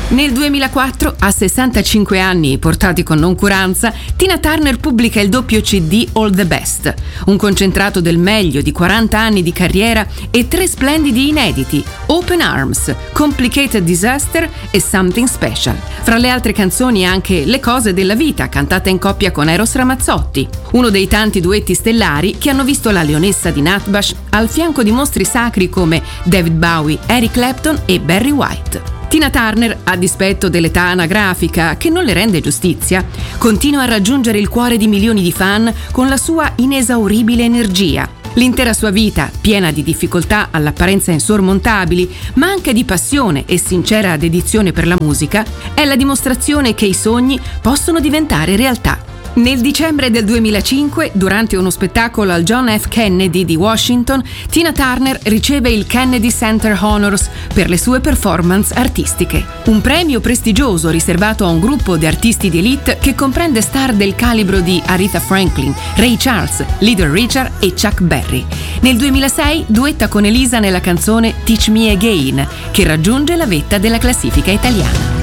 Nel 2004, a 65 anni portati con noncuranza, Tina Turner pubblica il doppio CD All the Best, un concentrato del meglio di 40 anni di carriera e 3 splendidi inediti, Open Arms, Complicated Disaster e Something Special. Fra le altre canzoni anche Le cose della vita, cantata in coppia con Eros Ramazzotti, uno dei tanti duetti stellari che hanno visto la leonessa di Natbash al fianco di mostri sacri come David Bowie, Eric Clapton e Barry White. Tina Turner, a dispetto dell'età anagrafica che non le rende giustizia, continua a raggiungere il cuore di milioni di fan con la sua inesauribile energia. L'intera sua vita, piena di difficoltà all'apparenza insormontabili, ma anche di passione e sincera dedizione per la musica, è la dimostrazione che i sogni possono diventare realtà. Nel dicembre del 2005, durante uno spettacolo al John F. Kennedy di Washington, Tina Turner riceve il Kennedy Center Honors per le sue performance artistiche. Un premio prestigioso riservato a un gruppo di artisti di elite che comprende star del calibro di Aretha Franklin, Ray Charles, Little Richard e Chuck Berry. Nel 2006 duetta con Elisa nella canzone Teach Me Again, che raggiunge la vetta della classifica italiana.